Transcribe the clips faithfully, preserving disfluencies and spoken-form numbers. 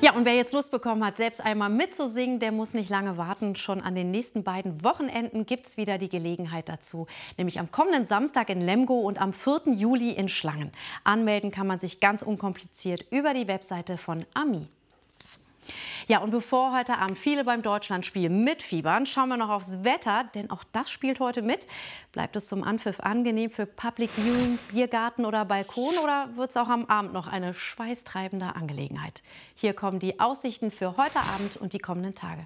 Ja, und wer jetzt Lust bekommen hat, selbst einmal mitzusingen, der muss nicht lange warten. Schon an den nächsten beiden Wochenenden gibt es wieder die Gelegenheit dazu. Nämlich am kommenden Samstag in Lemgo und am vierten Juli in Schlangen. Anmelden kann man sich ganz unkompliziert über die Webseite von AMI. Ja, und bevor heute Abend viele beim Deutschlandspiel mitfiebern, schauen wir noch aufs Wetter, denn auch das spielt heute mit. Bleibt es zum Anpfiff angenehm für Public Viewing, Biergarten oder Balkon oder wird es auch am Abend noch eine schweißtreibende Angelegenheit? Hier kommen die Aussichten für heute Abend und die kommenden Tage.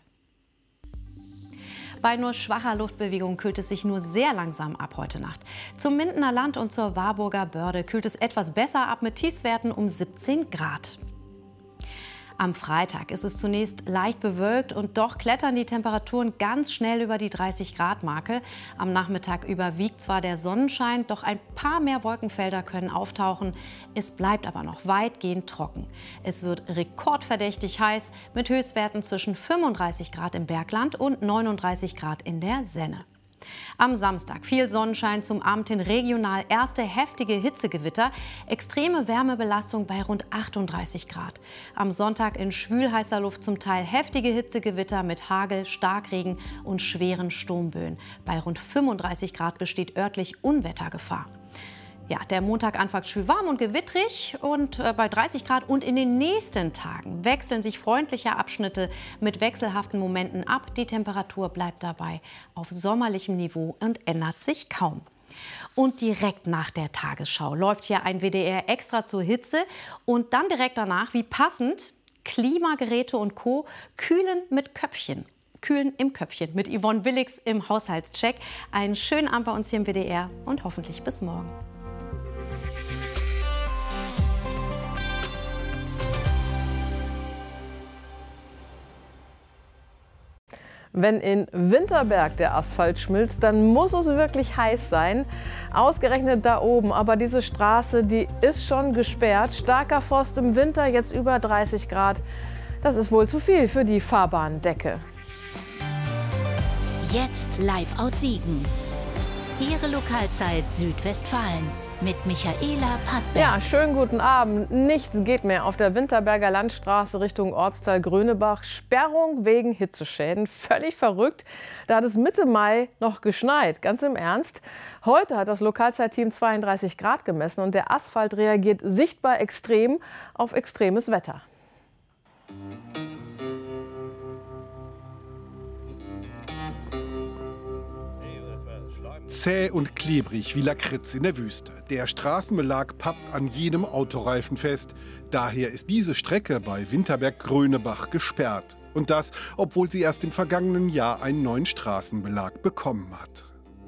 Bei nur schwacher Luftbewegung kühlt es sich nur sehr langsam ab heute Nacht. Zum Mindener Land und zur Warburger Börde kühlt es etwas besser ab mit Tiefstwerten um siebzehn Grad. Am Freitag ist es zunächst leicht bewölkt und doch klettern die Temperaturen ganz schnell über die dreißig Grad Marke. Am Nachmittag überwiegt zwar der Sonnenschein, doch ein paar mehr Wolkenfelder können auftauchen. Es bleibt aber noch weitgehend trocken. Es wird rekordverdächtig heiß mit Höchstwerten zwischen fünfunddreißig Grad im Bergland und neununddreißig Grad in der Senne. Am Samstag viel Sonnenschein, zum Abend hin regional erste heftige Hitzegewitter, extreme Wärmebelastung bei rund achtunddreißig Grad. Am Sonntag in schwülheißer Luft zum Teil heftige Hitzegewitter mit Hagel, Starkregen und schweren Sturmböen. Bei rund fünfunddreißig Grad besteht örtlich Unwettergefahr. Ja, der Montag anfangs schwül warm und gewittrig und äh, bei dreißig Grad. Und in den nächsten Tagen wechseln sich freundliche Abschnitte mit wechselhaften Momenten ab. Die Temperatur bleibt dabei auf sommerlichem Niveau und ändert sich kaum. Und direkt nach der Tagesschau läuft hier ein W D R extra zur Hitze. Und dann direkt danach, wie passend, Klimageräte und Co. kühlen mit Köpfchen. Kühlen im Köpfchen mit Yvonne Willigs im Haushaltscheck. Einen schönen Abend bei uns hier im W D R und hoffentlich bis morgen. Wenn in Winterberg der Asphalt schmilzt, dann muss es wirklich heiß sein. Ausgerechnet da oben. Aber diese Straße, die ist schon gesperrt. Starker Frost im Winter, jetzt über dreißig Grad. Das ist wohl zu viel für die Fahrbahndecke. Jetzt live aus Siegen. Ihre Lokalzeit Südwestfalen mit Michaela Pattberg. Ja, schönen guten Abend. Nichts geht mehr auf der Winterberger Landstraße Richtung Ortsteil Grönebach. Sperrung wegen Hitzeschäden. Völlig verrückt. Da hat es Mitte Mai noch geschneit. Ganz im Ernst. Heute hat das Lokalzeitteam zweiunddreißig Grad gemessen und der Asphalt reagiert sichtbar extrem auf extremes Wetter. Zäh und klebrig wie Lakritz in der Wüste. Der Straßenbelag pappt an jedem Autoreifen fest. Daher ist diese Strecke bei Winterberg-Grönebach gesperrt. Und das, obwohl sie erst im vergangenen Jahr einen neuen Straßenbelag bekommen hat.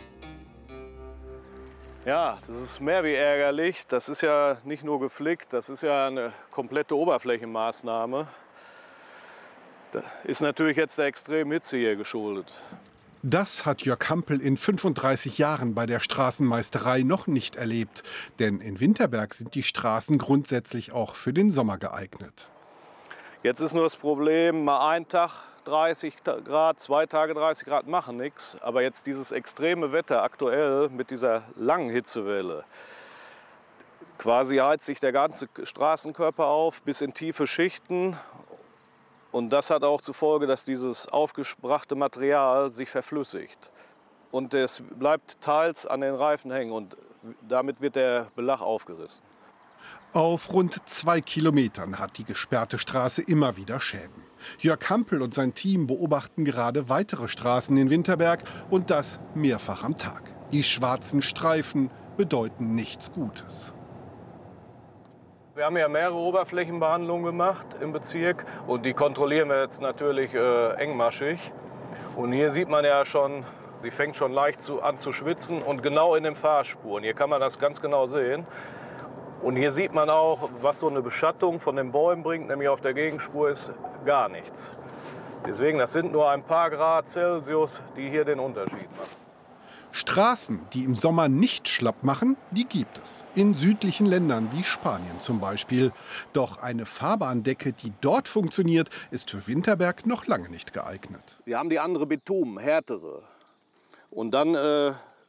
Ja, das ist mehr wie ärgerlich. Das ist ja nicht nur geflickt, das ist ja eine komplette Oberflächenmaßnahme. Da ist natürlich jetzt der extremen Hitze hier geschuldet. Das hat Jörg Hampel in fünfunddreißig Jahren bei der Straßenmeisterei noch nicht erlebt. Denn in Winterberg sind die Straßen grundsätzlich auch für den Sommer geeignet. Jetzt ist nur das Problem, mal ein Tag dreißig Grad, zwei Tage dreißig Grad machen nichts. Aber jetzt dieses extreme Wetter aktuell mit dieser langen Hitzewelle. Quasi heizt sich der ganze Straßenkörper auf bis in tiefe Schichten. Und das hat auch zur Folge, dass dieses aufgebrachte Material sich verflüssigt. Und es bleibt teils an den Reifen hängen und damit wird der Belag aufgerissen. Auf rund zwei Kilometern hat die gesperrte Straße immer wieder Schäden. Jörg Hampel und sein Team beobachten gerade weitere Straßen in Winterberg und das mehrfach am Tag. Die schwarzen Streifen bedeuten nichts Gutes. Wir haben ja mehrere Oberflächenbehandlungen gemacht im Bezirk und die kontrollieren wir jetzt natürlich äh, engmaschig. Und hier sieht man ja schon, sie fängt schon leicht zu, an zu schwitzen und genau in den Fahrspuren. Hier kann man das ganz genau sehen. Und hier sieht man auch, was so eine Beschattung von den Bäumen bringt, nämlich auf der Gegenspur ist gar nichts. Deswegen, das sind nur ein paar Grad Celsius, die hier den Unterschied machen. Straßen, die im Sommer nicht schlapp machen, die gibt es. In südlichen Ländern wie Spanien zum Beispiel. Doch eine Fahrbahndecke, die dort funktioniert, ist für Winterberg noch lange nicht geeignet. Wir haben die andere Bitumen, härtere. Und dann äh,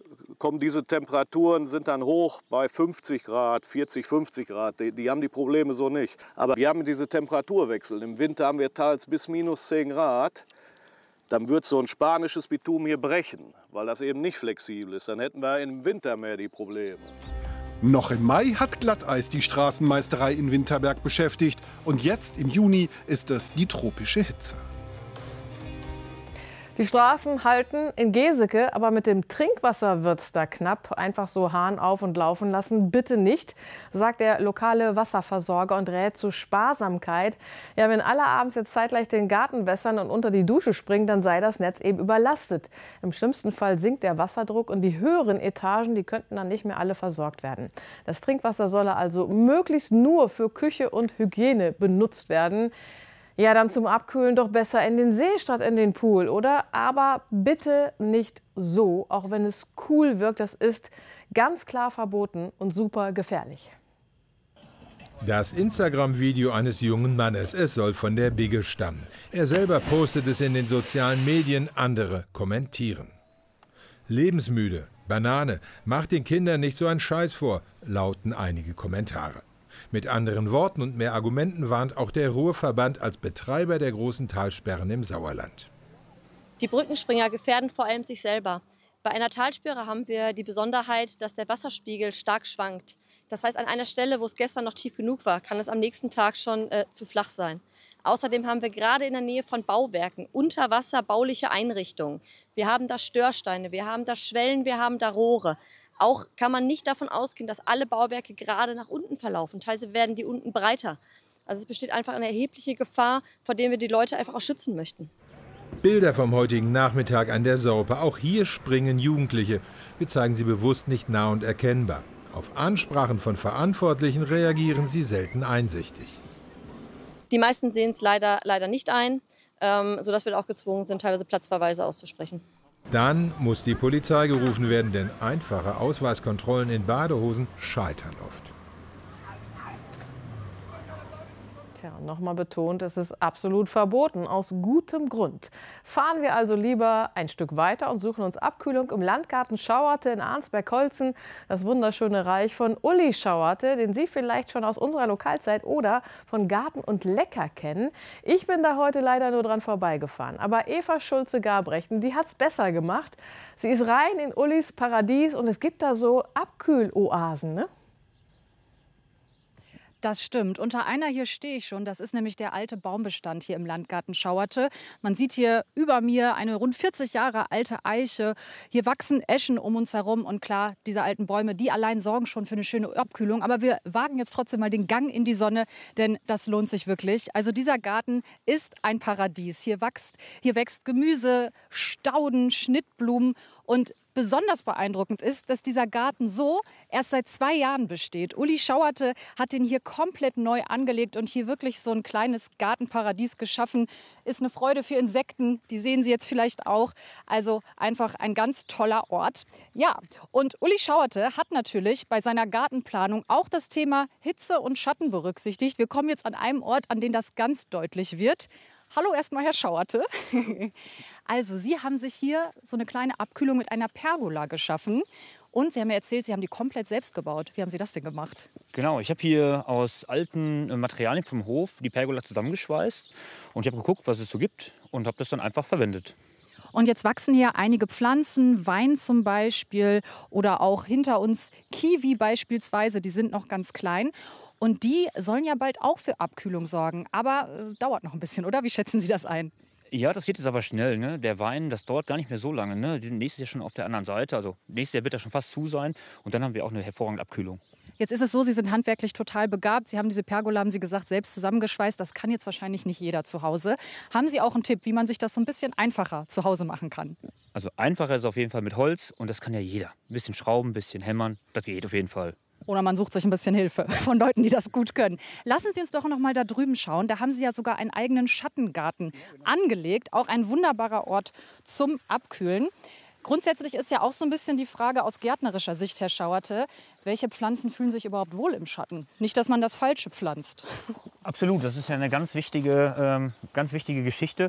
kommen diese Temperaturen, sind dann hoch bei fünfzig Grad, vierzig, fünfzig Grad. Die, die haben die Probleme so nicht. Aber wir haben diese Temperaturwechsel. Im Winter haben wir teils bis minus zehn Grad. Dann wird so ein spanisches Bitumen hier brechen, weil das eben nicht flexibel ist. Dann hätten wir im Winter mehr die Probleme. Noch im Mai hat Glatteis die Straßenmeisterei in Winterberg beschäftigt. Und jetzt im Juni ist es die tropische Hitze. Die Straßen halten in Geseke, aber mit dem Trinkwasser wird's da knapp. Einfach so Hahn auf und laufen lassen, bitte nicht, sagt der lokale Wasserversorger und rät zu Sparsamkeit. Ja, wenn alle abends jetzt zeitgleich den Garten wässern und unter die Dusche springen, dann sei das Netz eben überlastet. Im schlimmsten Fall sinkt der Wasserdruck und die höheren Etagen, die könnten dann nicht mehr alle versorgt werden. Das Trinkwasser solle also möglichst nur für Küche und Hygiene benutzt werden. Ja, dann zum Abkühlen doch besser in den See statt in den Pool, oder? Aber bitte nicht so, auch wenn es cool wirkt. Das ist ganz klar verboten und super gefährlich. Das Instagram-Video eines jungen Mannes, es soll von der Bigge stammen. Er selber postet es in den sozialen Medien, andere kommentieren. Lebensmüde, Banane, macht den Kindern nicht so einen Scheiß vor, lauten einige Kommentare. Mit anderen Worten und mehr Argumenten warnt auch der Ruhrverband als Betreiber der großen Talsperren im Sauerland. Die Brückenspringer gefährden vor allem sich selber. Bei einer Talsperre haben wir die Besonderheit, dass der Wasserspiegel stark schwankt. Das heißt, an einer Stelle, wo es gestern noch tief genug war, kann es am nächsten Tag schon äh, zu flach sein. Außerdem haben wir gerade in der Nähe von Bauwerken unter Wasser bauliche Einrichtungen. Wir haben da Störsteine, wir haben da Schwellen, wir haben da Rohre. Auch kann man nicht davon ausgehen, dass alle Bauwerke gerade nach unten verlaufen. Teilweise werden die unten breiter. Also es besteht einfach eine erhebliche Gefahr, vor der wir die Leute einfach auch schützen möchten. Bilder vom heutigen Nachmittag an der Sorpe. Auch hier springen Jugendliche. Wir zeigen sie bewusst nicht nah und erkennbar. Auf Ansprachen von Verantwortlichen reagieren sie selten einsichtig. Die meisten sehen es leider, leider nicht ein, ähm, sodass wir auch gezwungen sind, teilweise Platzverweise auszusprechen. Dann muss die Polizei gerufen werden, denn einfache Ausweiskontrollen in Badehosen scheitern oft. Tja, nochmal betont, es ist absolut verboten, aus gutem Grund. Fahren wir also lieber ein Stück weiter und suchen uns Abkühlung im Landgarten Schauerte in Arnsberg-Holzen, das wunderschöne Reich von Uli Schauerte, den Sie vielleicht schon aus unserer Lokalzeit oder von Garten und Lecker kennen. Ich bin da heute leider nur dran vorbeigefahren, aber Eva Schulze-Gabrechten, die hat's besser gemacht. Sie ist rein in Ulis Paradies und es gibt da so Abkühloasen, ne? Das stimmt. Unter einer hier stehe ich schon. Das ist nämlich der alte Baumbestand hier im Landgarten Schauerte. Man sieht hier über mir eine rund vierzig Jahre alte Eiche. Hier wachsen Eschen um uns herum. Und klar, diese alten Bäume, die allein sorgen schon für eine schöne Abkühlung. Aber wir wagen jetzt trotzdem mal den Gang in die Sonne, denn das lohnt sich wirklich. Also dieser Garten ist ein Paradies. Hier wächst, hier wächst Gemüse, Stauden, Schnittblumen und besonders beeindruckend ist, dass dieser Garten so erst seit zwei Jahren besteht. Uli Schauerte hat den hier komplett neu angelegt und hier wirklich so ein kleines Gartenparadies geschaffen. Ist eine Freude für Insekten, die sehen Sie jetzt vielleicht auch. Also einfach ein ganz toller Ort. Ja, und Uli Schauerte hat natürlich bei seiner Gartenplanung auch das Thema Hitze und Schatten berücksichtigt. Wir kommen jetzt an einem Ort, an dem das ganz deutlich wird. Hallo erstmal, Herr Schauerte. Also Sie haben sich hier so eine kleine Abkühlung mit einer Pergola geschaffen. Und Sie haben mir erzählt, Sie haben die komplett selbst gebaut. Wie haben Sie das denn gemacht? Genau, ich habe hier aus alten Materialien vom Hof die Pergola zusammengeschweißt. Und ich habe geguckt, was es so gibt und habe das dann einfach verwendet. Und jetzt wachsen hier einige Pflanzen, Wein zum Beispiel oder auch hinter uns Kiwi beispielsweise. Die sind noch ganz klein. Und die sollen ja bald auch für Abkühlung sorgen. Aber äh, dauert noch ein bisschen, oder? Wie schätzen Sie das ein? Ja, das geht jetzt aber schnell. Ne? Der Wein, das dauert gar nicht mehr so lange. Ne? Die sind nächstes Jahr schon auf der anderen Seite. Also nächstes Jahr wird er schon fast zu sein. Und dann haben wir auch eine hervorragende Abkühlung. Jetzt ist es so, Sie sind handwerklich total begabt. Sie haben diese Pergola, haben Sie gesagt, selbst zusammengeschweißt. Das kann jetzt wahrscheinlich nicht jeder zu Hause. Haben Sie auch einen Tipp, wie man sich das so ein bisschen einfacher zu Hause machen kann? Also einfacher ist es auf jeden Fall mit Holz. Und das kann ja jeder. Ein bisschen schrauben, ein bisschen hämmern. Das geht auf jeden Fall. Oder man sucht sich ein bisschen Hilfe von Leuten, die das gut können. Lassen Sie uns doch noch mal da drüben schauen. Da haben Sie ja sogar einen eigenen Schattengarten angelegt. Auch ein wunderbarer Ort zum Abkühlen. Grundsätzlich ist ja auch so ein bisschen die Frage aus gärtnerischer Sicht, Herr Schauerte, welche Pflanzen fühlen sich überhaupt wohl im Schatten? Nicht, dass man das Falsche pflanzt. Absolut, das ist ja eine ganz wichtige, ähm, ganz wichtige Geschichte.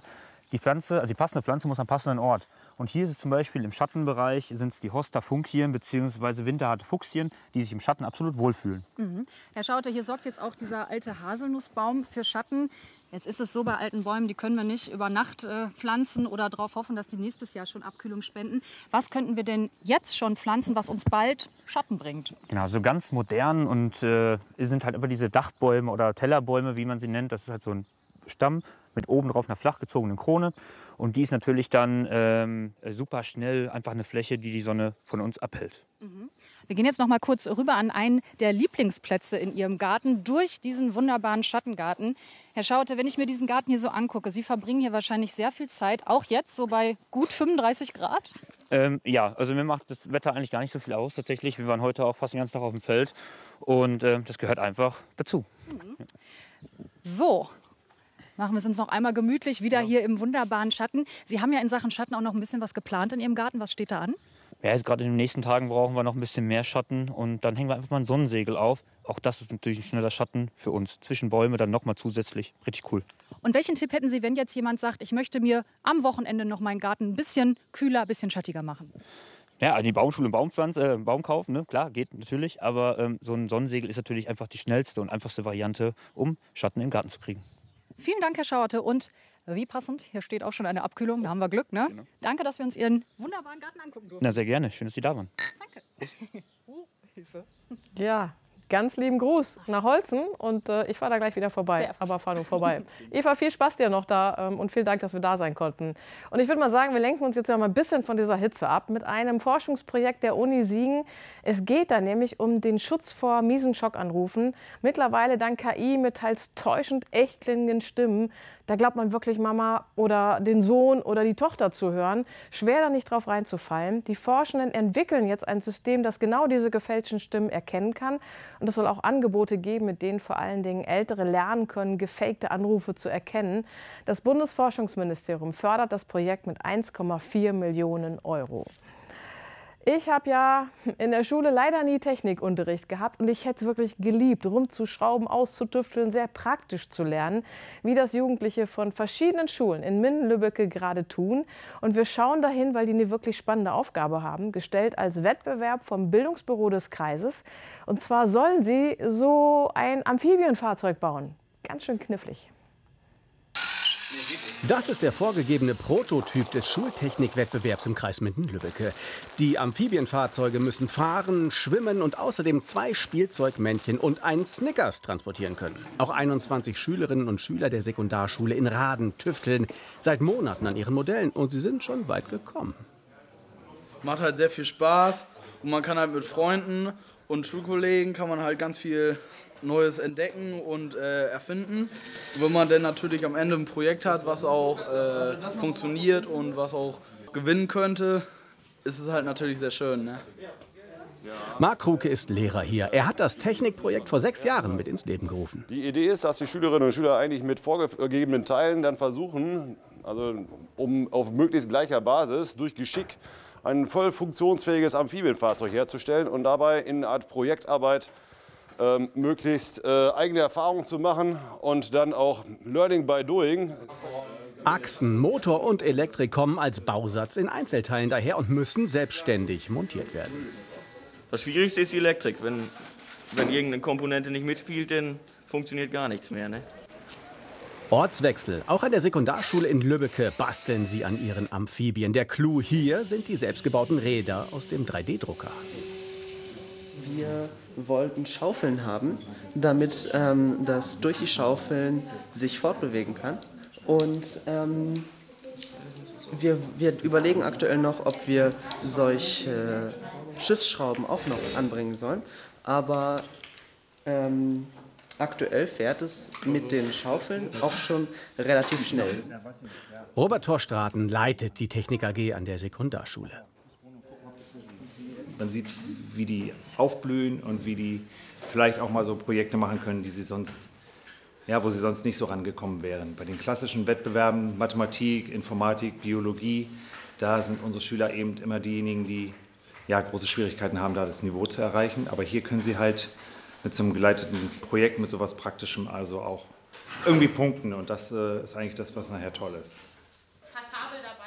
die Pflanze, also die passende Pflanze muss am passenden Ort. Und hier ist es zum Beispiel im Schattenbereich, sind es die Hosta Funkien bzw. winterharte Fuchsien, die sich im Schatten absolut wohlfühlen. Mhm. Herr Schauerte, hier sorgt jetzt auch dieser alte Haselnussbaum für Schatten. Jetzt ist es so bei alten Bäumen, die können wir nicht über Nacht äh, pflanzen oder darauf hoffen, dass die nächstes Jahr schon Abkühlung spenden. Was könnten wir denn jetzt schon pflanzen, was uns bald Schatten bringt? Genau, so ganz modern und äh, sind halt immer diese Dachbäume oder Tellerbäume, wie man sie nennt. Das ist halt so ein Stamm mit oben drauf einer flach gezogenen Krone. Und die ist natürlich dann ähm, super schnell einfach eine Fläche, die die Sonne von uns abhält. Mhm. Wir gehen jetzt noch mal kurz rüber an einen der Lieblingsplätze in Ihrem Garten, durch diesen wunderbaren Schattengarten. Herr Schauerte, wenn ich mir diesen Garten hier so angucke, Sie verbringen hier wahrscheinlich sehr viel Zeit, auch jetzt so bei gut fünfunddreißig Grad? Ähm, ja, also mir macht das Wetter eigentlich gar nicht so viel aus tatsächlich. Wir waren heute auch fast den ganzen Tag auf dem Feld und äh, das gehört einfach dazu. Mhm. So. Machen wir es uns noch einmal gemütlich, wieder ja. hier im wunderbaren Schatten. Sie haben ja in Sachen Schatten auch noch ein bisschen was geplant in Ihrem Garten. Was steht da an? Ja, jetzt gerade in den nächsten Tagen brauchen wir noch ein bisschen mehr Schatten und dann hängen wir einfach mal ein Sonnensegel auf. Auch das ist natürlich ein schneller Schatten für uns. Zwischen Bäume dann noch mal zusätzlich. Richtig cool. Und welchen Tipp hätten Sie, wenn jetzt jemand sagt, ich möchte mir am Wochenende noch meinen Garten ein bisschen kühler, ein bisschen schattiger machen? Ja, die Baumschule und Baumpflanze, äh, Baum kaufen, ne? Klar, geht natürlich. Aber ähm, so ein Sonnensegel ist natürlich einfach die schnellste und einfachste Variante, um Schatten im Garten zu kriegen. Vielen Dank, Herr Schauerte. Und wie passend, hier steht auch schon eine Abkühlung, da haben wir Glück, ne? Genau. Danke, dass wir uns Ihren wunderbaren Garten angucken durften. Na, sehr gerne. Schön, dass Sie da waren. Danke. Oh, Hilfe. Ja, ganz lieben Gruß nach Holzen und äh, ich fahre da gleich wieder vorbei, aber fahre nur vorbei. Eva, viel Spaß dir noch da ähm, und vielen Dank, dass wir da sein konnten. Und ich würde mal sagen, wir lenken uns jetzt ja mal ein bisschen von dieser Hitze ab mit einem Forschungsprojekt der Uni Siegen. Es geht da nämlich um den Schutz vor miesen Schockanrufen. Mittlerweile dank K I mit teils täuschend echt klingenden Stimmen. Da glaubt man wirklich Mama oder den Sohn oder die Tochter zu hören. Schwer da nicht drauf reinzufallen. Die Forschenden entwickeln jetzt ein System, das genau diese gefälschten Stimmen erkennen kann. Und es soll auch Angebote geben, mit denen vor allen Dingen Ältere lernen können, gefakte Anrufe zu erkennen. Das Bundesforschungsministerium fördert das Projekt mit eins Komma vier Millionen Euro. Ich habe ja in der Schule leider nie Technikunterricht gehabt und ich hätte es wirklich geliebt, rumzuschrauben, auszutüfteln, sehr praktisch zu lernen, wie das Jugendliche von verschiedenen Schulen in Minden-Lübbecke gerade tun. Und wir schauen dahin, weil die eine wirklich spannende Aufgabe haben, gestellt als Wettbewerb vom Bildungsbüro des Kreises. Und zwar sollen sie so ein Amphibienfahrzeug bauen. Ganz schön knifflig. Das ist der vorgegebene Prototyp des Schultechnikwettbewerbs im Kreis Minden-Lübbecke. Die Amphibienfahrzeuge müssen fahren, schwimmen und außerdem zwei Spielzeugmännchen und einen Snickers transportieren können. Auch einundzwanzig Schülerinnen und Schüler der Sekundarschule in Raden tüfteln seit Monaten an ihren Modellen und sie sind schon weit gekommen. Macht halt sehr viel Spaß und man kann halt mit Freunden und Schulkollegen kann man halt ganz viel Neues entdecken und äh, erfinden. Und wenn man dann natürlich am Ende ein Projekt hat, was auch äh, funktioniert und was auch gewinnen könnte, ist es halt natürlich sehr schön. Ne? Marc Kruke ist Lehrer hier. Er hat das Technikprojekt vor sechs Jahren mit ins Leben gerufen. Die Idee ist, dass die Schülerinnen und Schüler eigentlich mit vorgegebenen Teilen dann versuchen, also um auf möglichst gleicher Basis durch Geschick ein voll funktionsfähiges Amphibienfahrzeug herzustellen und dabei in einer Art Projektarbeit ähm, möglichst äh, eigene Erfahrungen zu machen und dann auch Learning by Doing. Achsen, Motor und Elektrik kommen als Bausatz in Einzelteilen daher und müssen selbstständig montiert werden. Das Schwierigste ist die Elektrik. Wenn, wenn irgendeine Komponente nicht mitspielt, dann funktioniert gar nichts mehr. Ne? Ortswechsel. Auch an der Sekundarschule in Lübbecke basteln sie an ihren Amphibien. Der Clou hier sind die selbstgebauten Räder aus dem drei D Drucker. Wir wollten Schaufeln haben, damit ähm, das durch die Schaufeln sich fortbewegen kann. Und ähm, wir, wir überlegen aktuell noch, ob wir solche Schiffsschrauben auch noch anbringen sollen. Aber ähm, aktuell fährt es mit den Schaufeln auch schon relativ schnell. Robert Torstraten leitet die Technik A G an der Sekundarschule. Man sieht, wie die aufblühen und wie die vielleicht auch mal so Projekte machen können, die sie sonst, ja, wo sie sonst nicht so rangekommen wären. Bei den klassischen Wettbewerben, Mathematik, Informatik, Biologie, da sind unsere Schüler eben immer diejenigen, die ja, große Schwierigkeiten haben, da das Niveau zu erreichen. Aber hier können sie halt mit so einem geleiteten Projekt, mit so etwas Praktischem also auch irgendwie punkten. Und das äh, ist eigentlich das, was nachher toll ist.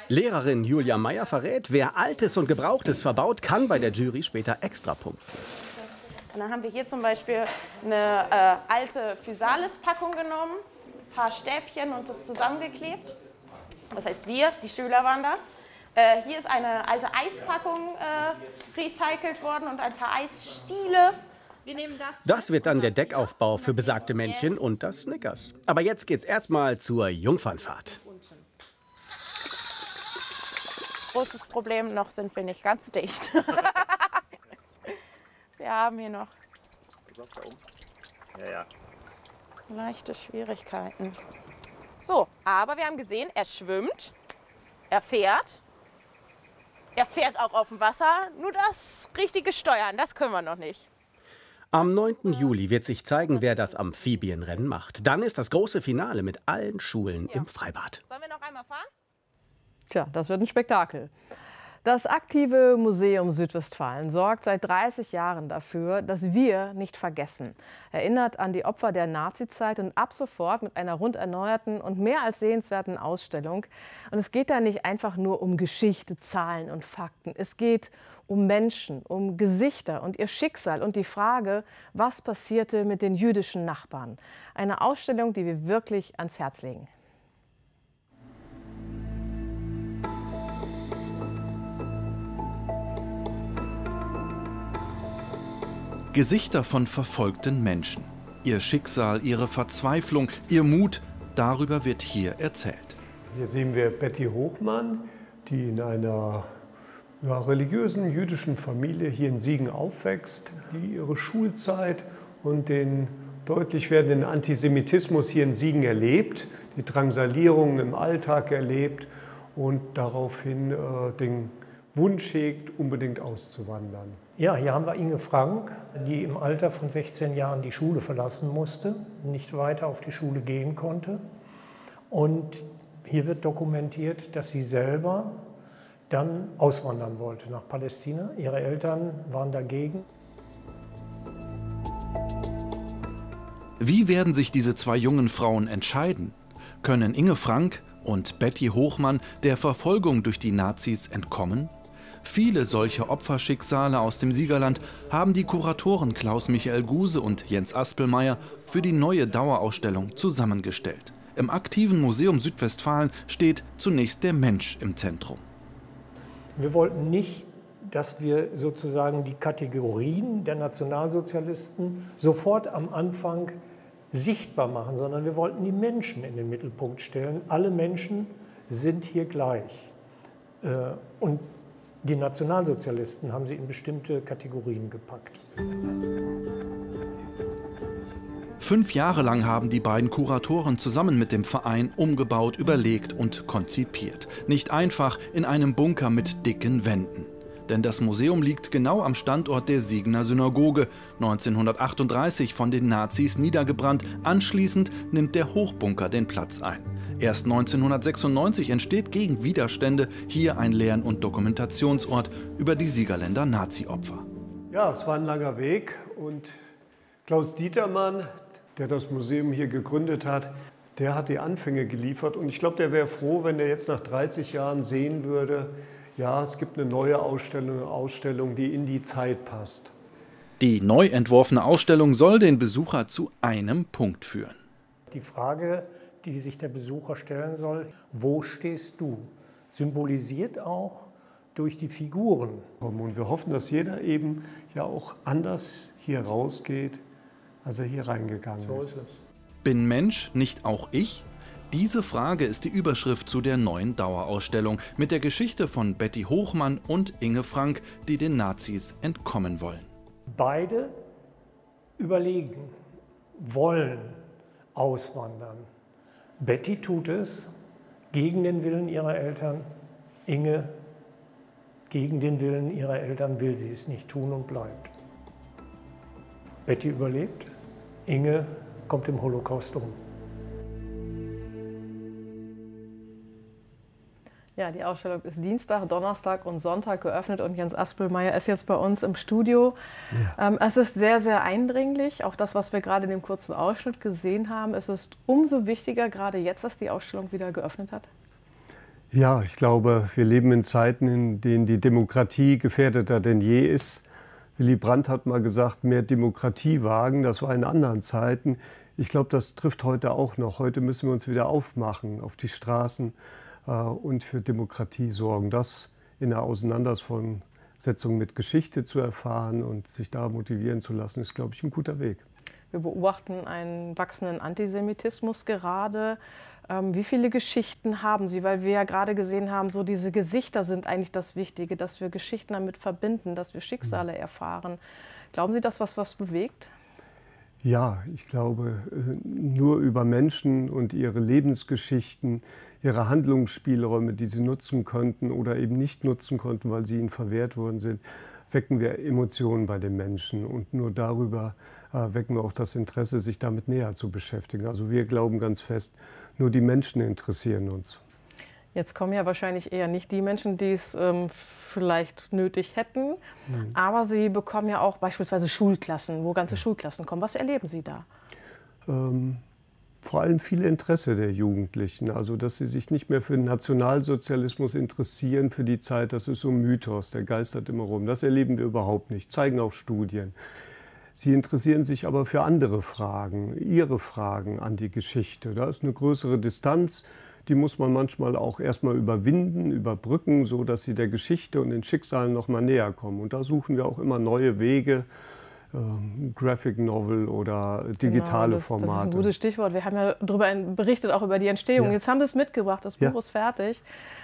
Lehrerin Julia Meyer verrät, wer Altes und Gebrauchtes verbaut, kann bei der Jury später extra punkten. Und dann haben wir hier zum Beispiel eine äh, alte Physalis-Packung genommen, ein paar Stäbchen und das zusammengeklebt. Das heißt wir, die Schüler waren das. Äh, hier ist eine alte Eispackung äh, recycelt worden und ein paar Eisstiele. Wir nehmen das. Das wird dann der Deckaufbau für besagte Männchen und das Snickers. Aber jetzt geht's erstmal zur Jungfernfahrt. Großes Problem, noch sind wir nicht ganz dicht. Wir haben hier noch Ja, ja. leichte Schwierigkeiten. So, aber wir haben gesehen, er schwimmt, er fährt, er fährt auch auf dem Wasser. Nur das richtige Steuern, das können wir noch nicht. Am neunten Juli wird sich zeigen, wer das Amphibienrennen macht. Dann ist das große Finale mit allen Schulen ja. im Freibad. Sollen wir noch einmal fahren? Tja, das wird ein Spektakel. Das aktive Museum Südwestfalen sorgt seit dreißig Jahren dafür, dass wir nicht vergessen. Erinnert an die Opfer der Nazizeit und ab sofort mit einer rund erneuerten und mehr als sehenswerten Ausstellung. Und es geht da nicht einfach nur um Geschichte, Zahlen und Fakten. Es geht um Menschen, um Gesichter und ihr Schicksal und die Frage, was passierte mit den jüdischen Nachbarn. Eine Ausstellung, die wir wirklich ans Herz legen. Gesichter von verfolgten Menschen. Ihr Schicksal, ihre Verzweiflung, ihr Mut, darüber wird hier erzählt. Hier sehen wir Betty Hochmann, die in einer ja, religiösen jüdischen Familie hier in Siegen aufwächst, die ihre Schulzeit und den deutlich werdenden Antisemitismus hier in Siegen erlebt, die Drangsalierung im Alltag erlebt und daraufhin äh, den Wunsch hegt, unbedingt auszuwandern. Ja, hier haben wir Inge Frank, die im Alter von sechzehn Jahren die Schule verlassen musste, nicht weiter auf die Schule gehen konnte. Und hier wird dokumentiert, dass sie selber dann auswandern wollte nach Palästina. Ihre Eltern waren dagegen. Wie werden sich diese zwei jungen Frauen entscheiden? Können Inge Frank und Betty Hochmann der Verfolgung durch die Nazis entkommen? Viele solche Opferschicksale aus dem Siegerland haben die Kuratoren Klaus-Michael Guse und Jens Aspelmeier für die neue Dauerausstellung zusammengestellt. Im aktiven Museum Südwestfalen steht zunächst der Mensch im Zentrum. Wir wollten nicht, dass wir sozusagen die Kategorien der Nationalsozialisten sofort am Anfang sichtbar machen, sondern wir wollten die Menschen in den Mittelpunkt stellen. Alle Menschen sind hier gleich. Und die Nationalsozialisten haben sie in bestimmte Kategorien gepackt. Fünf Jahre lang haben die beiden Kuratoren zusammen mit dem Verein umgebaut, überlegt und konzipiert. Nicht einfach in einem Bunker mit dicken Wänden. Denn das Museum liegt genau am Standort der Siegener Synagoge, neunzehnhundertachtunddreißig von den Nazis niedergebrannt. Anschließend nimmt der Hochbunker den Platz ein. Erst neunzehnhundertsechsundneunzig entsteht gegen Widerstände hier ein Lern- und Dokumentationsort über die Siegerländer Nazi-Opfer. Ja, es war ein langer Weg und Klaus Dietermann, der das Museum hier gegründet hat, der hat die Anfänge geliefert. Und ich glaube, der wäre froh, wenn er jetzt nach dreißig Jahren sehen würde, ja, es gibt eine neue Ausstellung, eine Ausstellung, die in die Zeit passt. Die neu entworfene Ausstellung soll den Besucher zu einem Punkt führen. Die Frage, die sich der Besucher stellen soll, wo stehst du? Symbolisiert auch durch die Figuren. Und wir hoffen, dass jeder eben ja auch anders hier rausgeht, als er hier reingegangen so ist. ist es. Bin Mensch nicht auch ich? Diese Frage ist die Überschrift zu der neuen Dauerausstellung mit der Geschichte von Betty Hochmann und Inge Frank, die den Nazis entkommen wollen. Beide überlegen, wollen auswandern. Betty tut es gegen den Willen ihrer Eltern. Inge, gegen den Willen ihrer Eltern will sie es nicht tun und bleibt. Betty überlebt, Inge kommt im Holocaust um. Ja, die Ausstellung ist Dienstag, Donnerstag und Sonntag geöffnet und Jens Aspelmeier ist jetzt bei uns im Studio. Ja. Ähm, es ist sehr, sehr eindringlich, auch das, was wir gerade in dem kurzen Ausschnitt gesehen haben. Es ist umso wichtiger, gerade jetzt, dass die Ausstellung wieder geöffnet hat. Ja, ich glaube, wir leben in Zeiten, in denen die Demokratie gefährdeter denn je ist. Willy Brandt hat mal gesagt, mehr Demokratie wagen. Das war in anderen Zeiten. Ich glaube, das trifft heute auch noch. Heute müssen wir uns wieder aufmachen auf die Straßen äh, und für Demokratie sorgen. Das in der Auseinandersetzung mit Geschichte zu erfahren und sich da motivieren zu lassen, ist, glaube ich, ein guter Weg. Wir beobachten einen wachsenden Antisemitismus gerade. Ähm, wie viele Geschichten haben Sie? Weil wir ja gerade gesehen haben, so diese Gesichter sind eigentlich das Wichtige, dass wir Geschichten damit verbinden, dass wir Schicksale erfahren. Glauben Sie, dass was was bewegt? Ja, ich glaube, nur über Menschen und ihre Lebensgeschichten, ihre Handlungsspielräume, die sie nutzen könnten oder eben nicht nutzen konnten, weil sie ihnen verwehrt worden sind, wecken wir Emotionen bei den Menschen. Und nur darüber äh, wecken wir auch das Interesse, sich damit näher zu beschäftigen. Also wir glauben ganz fest, nur die Menschen interessieren uns. Jetzt kommen ja wahrscheinlich eher nicht die Menschen, die es ähm, vielleicht nötig hätten. Mhm. Aber Sie bekommen ja auch beispielsweise Schulklassen, wo ganze Schulklassen kommen. Was erleben Sie da? Ähm, vor allem viel Interesse der Jugendlichen. Also, dass sie sich nicht mehr für den Nationalsozialismus interessieren, für die Zeit, das ist so ein Mythos, der geistert immer rum. Das erleben wir überhaupt nicht, zeigen auch Studien. Sie interessieren sich aber für andere Fragen, ihre Fragen an die Geschichte. Da ist eine größere Distanz. Die muss man manchmal auch erstmal überwinden, überbrücken, so dass sie der Geschichte und den Schicksalen noch mal näher kommen. Und da suchen wir auch immer neue Wege, äh, Graphic Novel oder digitale genau, das, Formate. Das ist ein gutes Stichwort. Wir haben ja darüber berichtet, auch über die Entstehung. Ja. Jetzt haben Sie es mitgebracht, das Buch ja. ist fertig.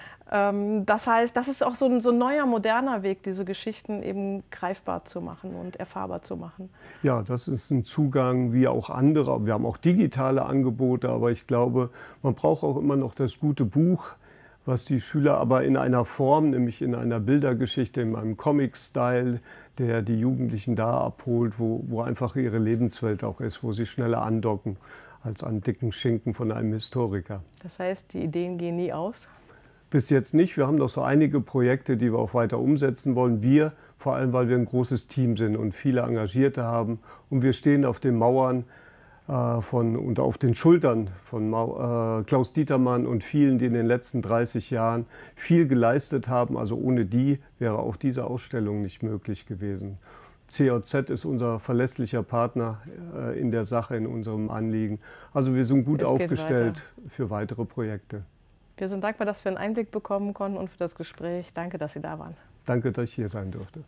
Ähm, das heißt, das ist auch so ein, so ein neuer, moderner Weg, diese Geschichten eben greifbar zu machen und erfahrbar zu machen. Ja, das ist ein Zugang wie auch andere. Wir haben auch digitale Angebote, aber ich glaube, man braucht auch immer noch das gute Buch, was die Schüler aber in einer Form, nämlich in einer Bildergeschichte, in einem Comic-Style, der die Jugendlichen da abholt, wo, wo einfach ihre Lebenswelt auch ist, wo sie schneller andocken als an dicken Schinken von einem Historiker. Das heißt, die Ideen gehen nie aus? Bis jetzt nicht. Wir haben noch so einige Projekte, die wir auch weiter umsetzen wollen. Wir, vor allem, weil wir ein großes Team sind und viele Engagierte haben. Und wir stehen auf den Mauern äh, von, und auf den Schultern von Mau äh, Klaus Dietermann und vielen, die in den letzten dreißig Jahren viel geleistet haben. Also ohne die wäre auch diese Ausstellung nicht möglich gewesen. C J Z ist unser verlässlicher Partner äh, in der Sache, in unserem Anliegen. Also wir sind gut aufgestellt weiter. für weitere Projekte. Wir sind dankbar, dass wir einen Einblick bekommen konnten und für das Gespräch. Danke, dass Sie da waren. Danke, dass ich hier sein durfte.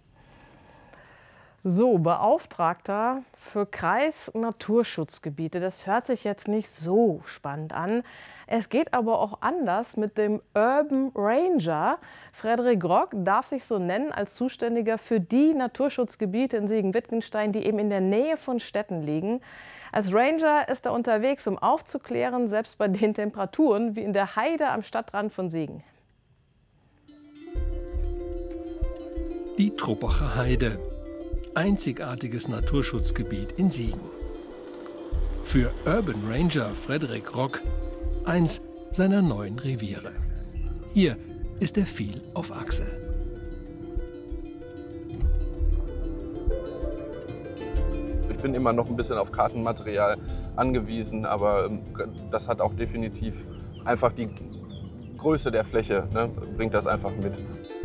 So, Beauftragter für Kreis-Naturschutzgebiete. Das hört sich jetzt nicht so spannend an. Es geht aber auch anders mit dem Urban Ranger. Frederik Rock darf sich so nennen als Zuständiger für die Naturschutzgebiete in Siegen-Wittgenstein, die eben in der Nähe von Städten liegen. Als Ranger ist er unterwegs, um aufzuklären, selbst bei den Temperaturen wie in der Heide am Stadtrand von Siegen. Die Truppacher Heide. Einzigartiges Naturschutzgebiet in Siegen. Für Urban Ranger Frederik Rock eins seiner neuen Reviere. Hier ist er viel auf Achse. Ich bin immer noch ein bisschen auf Kartenmaterial angewiesen, aber das hat auch definitiv einfach die Größe der Fläche, ne, bringt das einfach mit.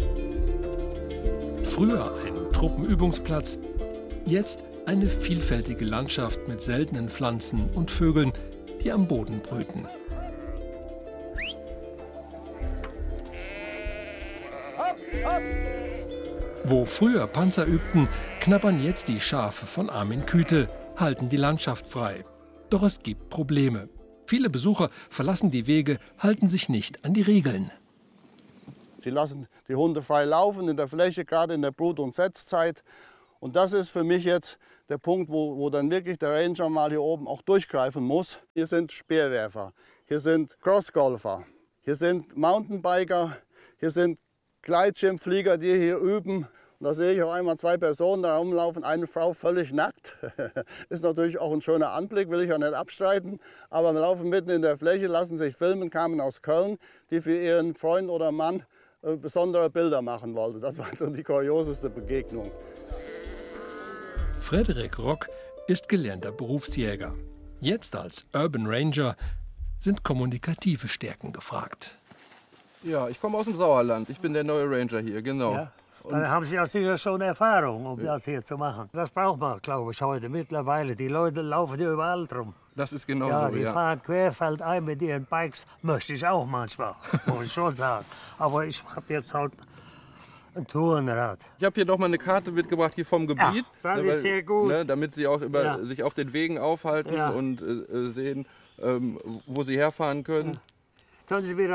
Früher ein Truppenübungsplatz, jetzt eine vielfältige Landschaft mit seltenen Pflanzen und Vögeln, die am Boden brüten. Wo früher Panzer übten, knabbern jetzt die Schafe von Armin Küte, halten die Landschaft frei. Doch es gibt Probleme. Viele Besucher verlassen die Wege, halten sich nicht an die Regeln. Sie lassen die Hunde frei laufen in der Fläche, gerade in der Brut- und Setzzeit. Und das ist für mich jetzt der Punkt, wo, wo dann wirklich der Ranger mal hier oben auch durchgreifen muss. Hier sind Speerwerfer, hier sind Crossgolfer, hier sind Mountainbiker, hier sind Gleitschirmflieger, die hier üben. Und da sehe ich auf einmal zwei Personen da rumlaufen, eine Frau völlig nackt. Ist natürlich auch ein schöner Anblick, will ich auch nicht abstreiten. Aber wir laufen mitten in der Fläche, lassen sich filmen, kamen aus Köln, die für ihren Freund oder Mann äh, besondere Bilder machen wollte. Das war so die kurioseste Begegnung. Frederik Rock ist gelernter Berufsjäger. Jetzt als Urban Ranger sind kommunikative Stärken gefragt. Ja, ich komme aus dem Sauerland. Ich bin der neue Ranger hier, genau. Ja. Dann haben Sie auch sicher schon Erfahrung, um ja. das hier zu machen. Das braucht man, glaube ich, heute mittlerweile. Die Leute laufen ja überall drum. Das ist genau ja, so, die ja. fahren querfeldein mit ihren Bikes. Möchte ich auch manchmal, muss ich schon sagen. Aber ich habe jetzt halt ein Tourenrad. Ich habe hier noch mal eine Karte mitgebracht hier vom Gebiet. Ja, das ist sehr gut. Ne, damit Sie auch über, ja. sich auf den Wegen aufhalten ja. und äh, sehen, ähm, wo Sie herfahren können. Ja. Können Sie mir